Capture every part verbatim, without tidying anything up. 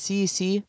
السيسي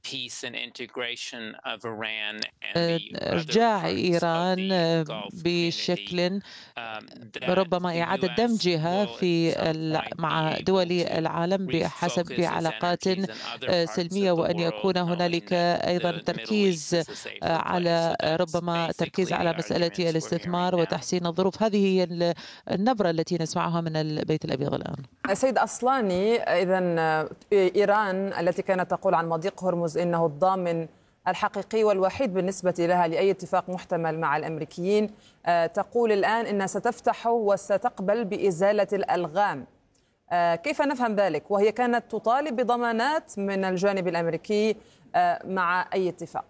إرجاع إيران بشكل ربما إعادة دمجها في مع دول العالم بحسب بعلاقات سلمية، وأن يكون هنالك أيضا تركيز على ربما تركيز على مسألة الاستثمار وتحسين الظروف. هذه هي النبرة التي نسمعها من البيت الأبيض الآن. سيد أصلاني، إذن إيران التي كانت تقول عن مضيق هرمز إنه الضامن الحقيقي والوحيد بالنسبة لها لأي اتفاق محتمل مع الأمريكيين، تقول الآن إنها ستفتح وستقبل بإزالة الألغام. كيف نفهم ذلك وهي كانت تطالب بضمانات من الجانب الأمريكي مع أي اتفاق؟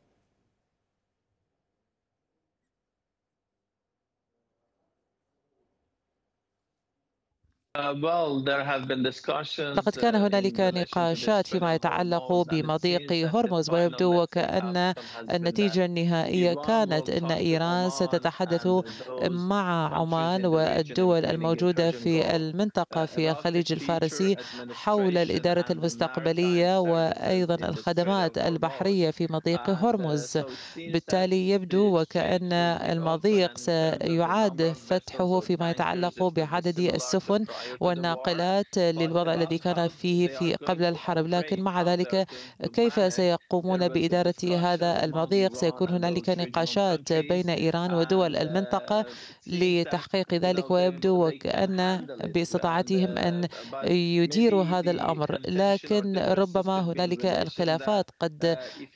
لقد كان هنالك نقاشات فيما يتعلق بمضيق هرمز، ويبدو وكأن النتيجة النهائية كانت أن إيران ستتحدث مع عمان والدول الموجودة في المنطقة في الخليج الفارسي حول الإدارة المستقبلية وأيضا الخدمات البحرية في مضيق هرمز. بالتالي يبدو وكأن المضيق سيعاد فتحه فيما يتعلق بعدد السفن والناقلات للوضع الذي كان فيه في قبل الحرب. لكن مع ذلك كيف سيقومون بإدارة هذا المضيق؟ سيكون هنالك نقاشات بين إيران ودول المنطقة لتحقيق ذلك، ويبدو وكأن باستطاعتهم أن يديروا هذا الأمر، لكن ربما هنالك الخلافات قد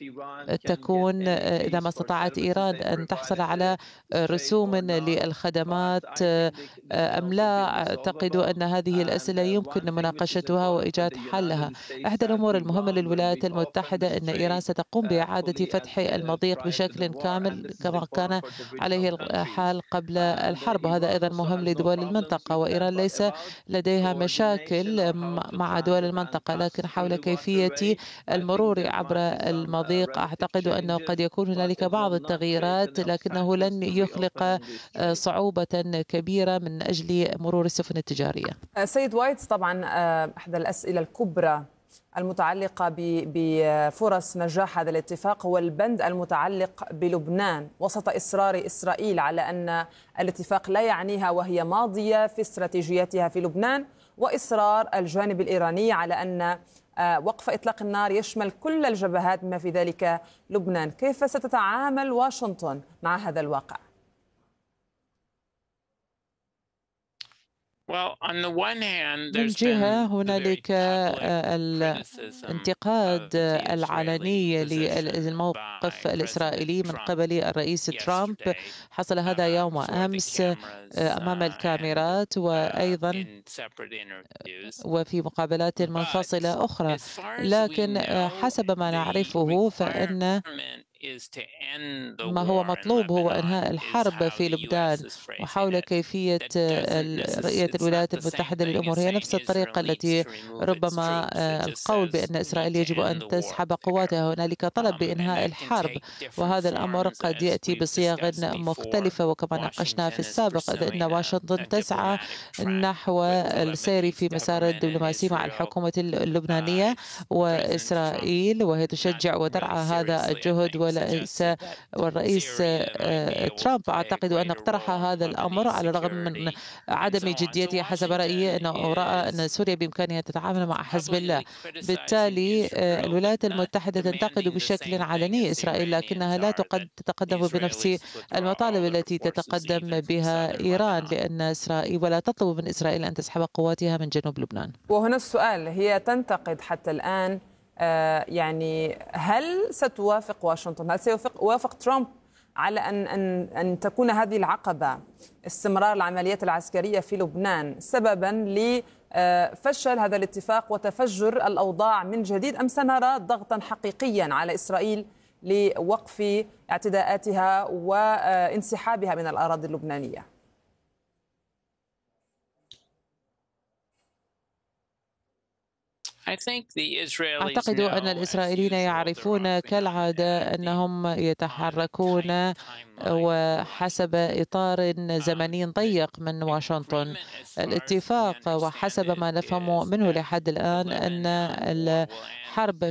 تكون إذا ما استطاعت إيران أن تحصل على رسوم للخدمات أم لا. أعتقد أن هذه الأسئلة يمكن مناقشتها وإيجاد حلها. إحدى الأمور المهمة للولايات المتحدة أن إيران ستقوم بإعادة فتح المضيق بشكل كامل كما كان عليه الحال قبل الحرب، وهذا أيضا مهم لدول المنطقة. وإيران ليس لديها مشاكل مع دول المنطقة، لكن حول كيفية المرور عبر المضيق أعتقد أنه قد يكون هنالك بعض التغييرات، لكنه لن يخلق صعوبة كبيرة من أجل مرور السفن التجارية. سيد وايتس، طبعا أحد الأسئلة الكبرى المتعلقة بفرص نجاح هذا الاتفاق هو البند المتعلق بلبنان، وسط إصرار إسرائيل على أن الاتفاق لا يعنيها وهي ماضية في استراتيجيتها في لبنان، وإصرار الجانب الإيراني على أن وقف إطلاق النار يشمل كل الجبهات بما في ذلك لبنان. كيف ستتعامل واشنطن مع هذا الواقع؟ من جهة هنالك الانتقاد العلني للموقف الإسرائيلي من قبل الرئيس ترامب. حصل هذا يوم أمس أمام الكاميرات وأيضا وفي مقابلات منفصلة أخرى، لكن حسب ما نعرفه فإن ما هو مطلوب هو إنهاء الحرب في لبنان. وحول كيفية رؤية الولايات المتحدة للأمور هي نفس الطريقة التي ربما القول بأن إسرائيل يجب أن تسحب قواتها. هنالك طلب بإنهاء الحرب، وهذا الأمر قد يأتي بصيغ مختلفة، وكما ناقشنا في السابق أن واشنطن تسعى نحو السير في مسار الدبلوماسي مع الحكومة اللبنانية وإسرائيل، وهي تشجع وترعى هذا الجهد. وليس والرئيس ترامب أعتقد أن اقترح هذا الأمر على الرغم من عدم جديته حسب رأيي، أنه رأى أن سوريا بإمكانها تتعامل مع حزب الله. بالتالي الولايات المتحدة تنتقد بشكل علني إسرائيل، لكنها لا تتقدم بنفس المطالب التي تتقدم بها إيران، لأن إسرائيل ولا تطلب من إسرائيل أن تسحب قواتها من جنوب لبنان. وهنا السؤال، هي تنتقد حتى الآن، آه يعني هل ستوافق واشنطن، هل سيوافق ترامب على أن, أن, أن تكون هذه العقبة استمرار العمليات العسكرية في لبنان سببا لفشل هذا الاتفاق وتفجر الأوضاع من جديد، أم سنرى ضغطا حقيقيا على إسرائيل لوقف اعتداءاتها وانسحابها من الأراضي اللبنانية؟ أعتقد أن الإسرائيليين يعرفون كالعادة أنهم يتحركون وحسب إطار زمني ضيق من واشنطن. الاتفاق وحسب ما نفهم منه لحد الآن أن الحرب